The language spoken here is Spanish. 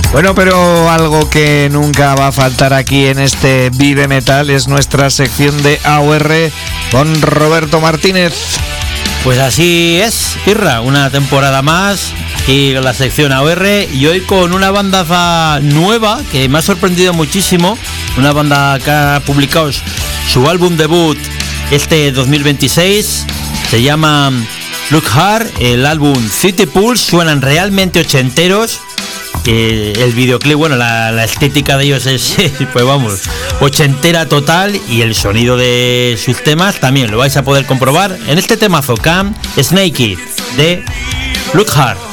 Bueno, pero algo que nunca va a faltar aquí en este Vive Metal es nuestra sección de AOR con Roberto Martínez. Pues así es, Irra, una temporada más aquí en la sección AOR y hoy con una banda nueva que me ha sorprendido muchísimo, una banda que ha publicado su álbum debut este 2026, se llama Look Hard, el álbum City Pulse, suenan realmente ochenteros. El videoclip, bueno, la estética de ellos es, pues vamos, ochentera total, y el sonido de sus temas también lo vais a poder comprobar en este temazo, Snakey, de Look Hard.